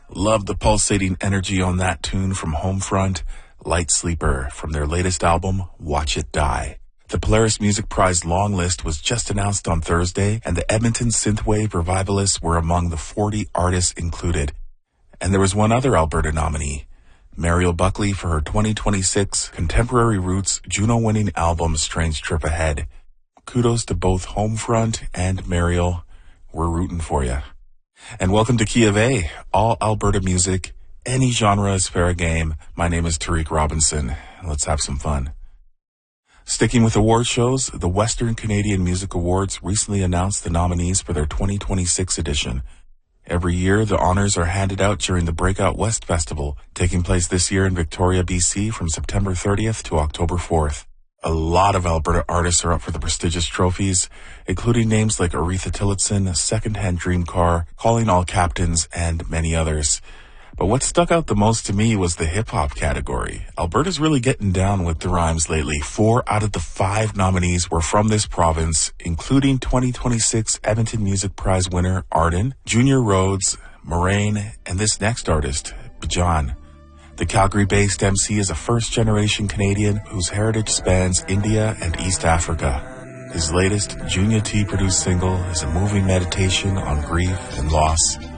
Love the pulsating energy on that tune from Homefront, Light Sleeper, from their latest album, Watch It Die. The Polaris Music Prize long list was just announced on Thursday, and the Edmonton Synthwave Revivalists were among the 40 artists included. And there was one other Alberta nominee, Mariel Buckley, for her 2026 Contemporary Roots Juno-winning album, Strange Trip Ahead. Kudos to both Homefront and Mariel. We're rooting for you. And welcome to Key of A, all Alberta music, any genre is fair game. My name is Tariq Robinson. Let's have some fun. Sticking with award shows, the Western Canadian Music Awards recently announced the nominees for their 2026 edition. Every year, the honors are handed out during the Breakout West Festival, taking place this year in Victoria, BC from September 30th to October 4th. A lot of Alberta artists are up for the prestigious trophies, including names like Aretha Tillotson, Secondhand Dream Car, Calling All Captains, and many others. But what stuck out the most to me was the hip-hop category. Alberta's really getting down with the rhymes lately. 4 out of the 5 nominees were from this province, including 2026 Edmonton Music Prize winner Arden, Junior Rhodes, Moraine, and this next artist, Bijan. The Calgary-based MC is a first-generation Canadian whose heritage spans India and East Africa. His latest Junior T produced single is a moving meditation on grief and loss.